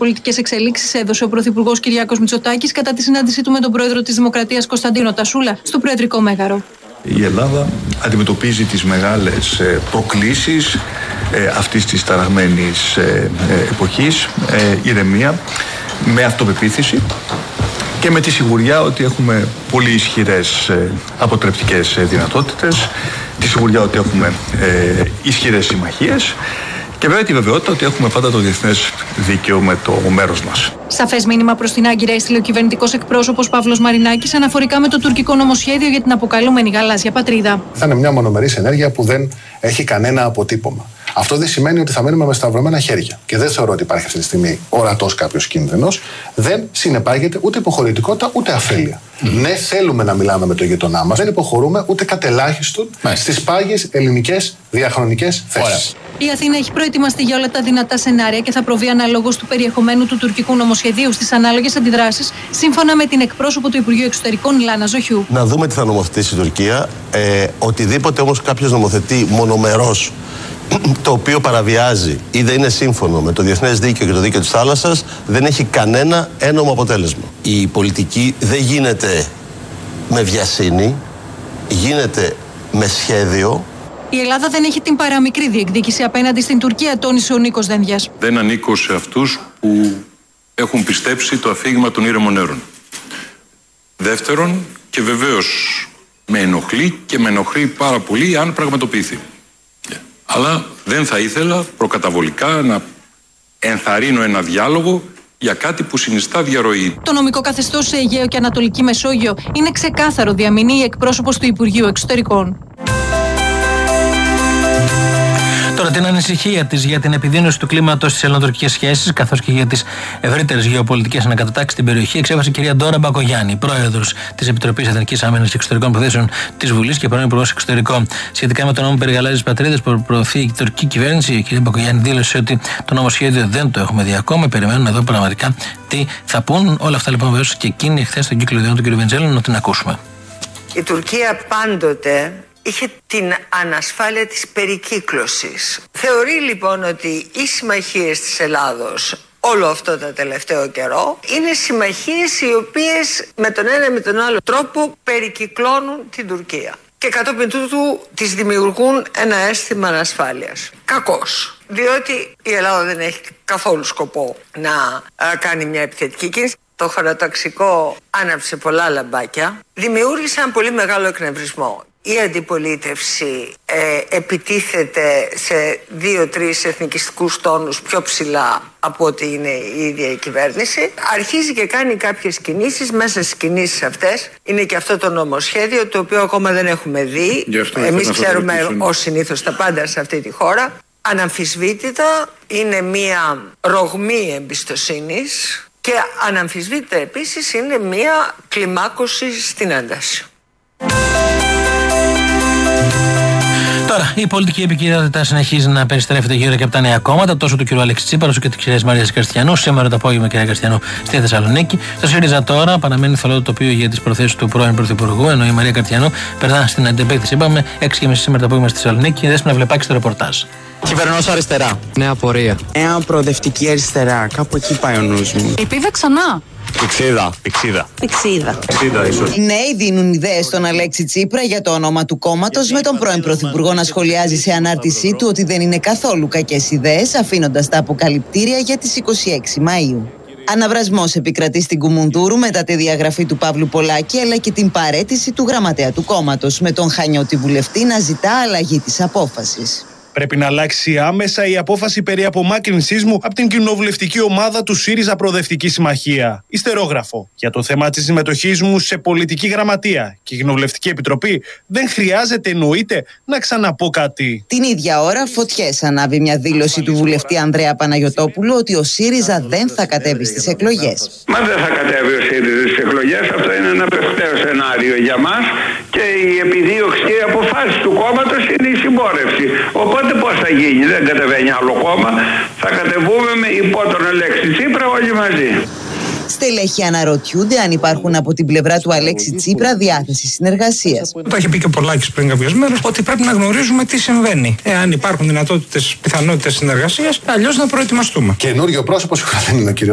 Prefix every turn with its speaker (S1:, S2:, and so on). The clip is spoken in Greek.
S1: πολιτικές εξελίξεις έδωσε ο Πρωθυπουργός Κυριάκος Μητσοτάκης κατά τη συνάντησή του με τον Πρόεδρο της Δημοκρατίας Κωνσταντίνο Τασούλα στο Προεδρικό Μέγαρο.
S2: Η Ελλάδα αντιμετωπίζει τις μεγάλες προκλήσεις αυτής της ταραγμένης εποχής, ηρεμία, με αυτοπεποίθηση και με τη σιγουριά ότι έχουμε πολύ ισχυρές αποτρεπτικές δυνατότητες, τη σιγουριά ότι έχουμε ισχυρές συμμαχίες και βέβαια τη βεβαιότητα ότι έχουμε πάντα το διεθνές δίκαιο με το μέρος μας.
S1: Σαφές μήνυμα προς την Άγκυρα έστειλε ο κυβερνητικός εκπρόσωπος Παύλος Μαρινάκης αναφορικά με το τουρκικό νομοσχέδιο για την αποκαλούμενη γαλάζια πατρίδα.
S3: Θα είναι μια μονομερής ενέργεια που δεν έχει κανένα αποτύπωμα. Αυτό δεν σημαίνει ότι θα μείνουμε με σταυρωμένα χέρια. Και δεν θεωρώ ότι υπάρχει αυτή τη στιγμή ορατός κάποιος κίνδυνος. Δεν συνεπάγεται ούτε υποχωρητικότητα ούτε αφέλεια. Ναι, θέλουμε να μιλάμε με τον γειτονά μας. Δεν υποχωρούμε ούτε κατ' ελάχιστον στις πάγιες ελληνικές διαχρονικές θέσεις.
S1: Η Αθήνα έχει προετοιμαστεί για όλα τα δυνατά σενάρια και θα προβεί αναλόγως του περιεχομένου του τουρκικού νομοσχεδίου στις ανάλογες αντιδράσεις, σύμφωνα με την εκπρόσωπο του Υπουργείου Εξωτερικών Λάνα Ζοχιού.
S4: Να δούμε τι θα νομοθετήσει η Τουρκία. Οτιδήποτε όμως κάποιος νομοθετεί μονομερός, το οποίο παραβιάζει ή δεν είναι σύμφωνο με το διεθνές δίκαιο και το δίκαιο της θάλασσας, δεν έχει κανένα ένομο αποτέλεσμα. Η πολιτική δεν γίνεται με βιασύνη, γίνεται με σχέδιο.
S1: Η Ελλάδα δεν έχει την παραμικρή διεκδίκηση απέναντι στην Τουρκία, τόνισε ο Νίκος Δένδιας.
S5: Δεν ανήκω σε αυτούς που έχουν πιστέψει το αφήγημα των ήρεμων νερών. Δεύτερον, και βεβαίως με ενοχλεί και με ενοχλεί πάρα πολύ αν πραγματοποιηθεί. Αλλά δεν θα ήθελα προκαταβολικά να ενθαρρύνω ένα διάλογο για κάτι που συνιστά διαρροή.
S1: Το νομικό καθεστώς σε Αιγαίο και Ανατολική Μεσόγειο είναι ξεκάθαρο, διαμηνύει η εκπρόσωπος του Υπουργείου Εξωτερικών.
S6: Τώρα, την ανησυχία της για την επιδείνωση του κλίματος στις ελληνοτουρκικές σχέσεις, καθώς και για τις ευρύτερες γεωπολιτικές ανακατατάξεις στην περιοχή, εξέφρασε η κυρία Ντόρα Μπακογιάννη, πρόεδρος της Επιτροπής Εθνικής Άμυνας και Εξωτερικών Υποθέσεων της Βουλής και πρώην Υπουργός Εξωτερικών. Σχετικά με τον νόμο περί γαλάζιας πατρίδας που προωθεί η τουρκική κυβέρνηση, η κυρία Μπακογιάννη δήλωσε ότι το νομοσχέδιο δεν το έχουμε δει ακόμα. Περιμένουμε εδώ πραγματικά τι θα πούν. Όλα αυτά λοιπόν βεβαίως και εκείνη χθες στον κύκλο ιδιών του κ. Βενιζέλου να την ακούσουμε.
S7: Η Τουρκία πάντοτε είχε την ανασφάλεια της περικύκλωσης. Θεωρεί λοιπόν ότι οι συμμαχίες της Ελλάδος όλο αυτό το τελευταίο καιρό είναι συμμαχίες οι οποίες με τον ένα ή με τον άλλο τρόπο περικυκλώνουν την Τουρκία. Και κατόπιν τούτου τις δημιουργούν ένα αίσθημα ανασφάλειας. Κακώς. Διότι η Ελλάδα δεν έχει καθόλου σκοπό να κάνει μια επιθετική κίνηση. Το χωροταξικό άναψε πολλά λαμπάκια. Δημιούργησε ένα πολύ μεγάλο εκνευρισμό. Η αντιπολίτευση επιτίθεται σε 2-3 εθνικιστικούς τόνους πιο ψηλά από ό,τι είναι η ίδια η κυβέρνηση. Αρχίζει και κάνει κάποιες κινήσεις. Μέσα στις κινήσεις αυτές είναι και αυτό το νομοσχέδιο, το οποίο ακόμα δεν έχουμε δει. Εμείς ξέρουμε ως συνήθως τα πάντα σε αυτή τη χώρα. Αναμφισβήτητα είναι μια ρογμή εμπιστοσύνης και αναμφισβήτητα επίσης είναι μια κλιμάκωση στην ένταση.
S6: Τώρα, η πολιτική επικαιρότητα συνεχίζει να περιστρέφεται γύρω και από τα νέα κόμματα, τόσο του κ. Αλέξη Τσίπρα όσο και τη κυρία Μαρία Κριστιανού. Σήμερα το απόγευμα, κυρία Κριστιανού, στη Θεσσαλονίκη. Στο ΣΥΡΙΖΑ τώρα παραμένει θολό το τοπίο για τις προθέσεις του πρώην Πρωθυπουργού, ενώ η Μαρία Κριστιανού περνά στην αντεπέκτηση. Είπαμε 6.30 σήμερα το απόγευμα στη Θεσσαλονίκη. Δέσποινα Βλεπάκη στο ρεπορτάζ.
S8: Κυβερνός αριστερά.
S9: Νέα πορεία.
S8: Νέα προοδευτική αριστερά. Κάπου εκεί πάει ο νους μου.
S1: Ελπίδα ξανά.
S9: Πηξίδα.
S8: ίσως.
S9: Οι νέοι δίνουν ιδέες στον Αλέξη Τσίπρα για το όνομα του κόμματος, με τον πρώην Πρωθυπουργό να σχολιάζει σε ανάρτησή του ότι δεν είναι καθόλου κακές ιδέες, αφήνοντας τα αποκαλυπτήρια για τις 26 Μαΐου. Αναβρασμός επικρατεί στην Κουμουνδούρου μετά τη διαγραφή του Παύλου Πολάκη, αλλά και την παραίτηση του γραμματέα του κόμματος, με τον Χανιώτη βουλευτή να ζητά αλλαγή της απόφασης.
S10: Πρέπει να αλλάξει άμεσα η απόφαση περί απομάκρυνσής μου από την κοινοβουλευτική ομάδα του ΣΥΡΙΖΑ Προοδευτική Συμμαχία. Ιστερόγραφο. Για το θέμα της συμμετοχής μου σε πολιτική γραμματεία και κοινοβουλευτική επιτροπή δεν χρειάζεται, εννοείται, να ξαναπώ κάτι.
S9: Την ίδια ώρα, φωτιές ανάβει μια δήλωση του βουλευτή Ανδρέα Παναγιωτόπουλου ότι ο ΣΥΡΙΖΑ δεν θα κατέβει στις εκλογές.
S11: Μα δεν θα κατέβει ο ΣΥΡΙΖΑ στις εκλογές. Αυτό είναι ένα πρακτικό σενάριο για μας και η επιδίωξη και οι αποφάσεις του κόμματος είναι η συμπόρευση. Οπότε πώς θα γίνει, δεν κατεβαίνει άλλο κόμμα. Θα κατεβούμε υπό τον Αλέξη Τσίπρα όλοι μαζί.
S9: Στελέχοι αναρωτιούνται αν υπάρχουν από την πλευρά του Αλέξη Τσίπρα διάθεση συνεργασίας.
S12: Το είχε πει και ο Πολάκης πριν κάποιες μέρες ότι πρέπει να γνωρίζουμε τι συμβαίνει. Εάν υπάρχουν δυνατότητες, πιθανότητες συνεργασίας, αλλιώς να προετοιμαστούμε.
S3: Καινούριο πρόσωπο σίγουρα δεν είναι ο κ.